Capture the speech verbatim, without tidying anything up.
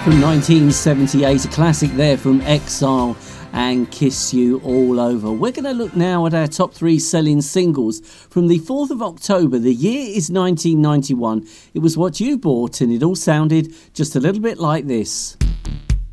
From nineteen seventy-eight, a classic there from Exile and Kiss You All Over. We're going to look now at our top three selling singles from the fourth of October. The year is nineteen ninety-one. It was what you bought, and it all sounded just a little bit like this.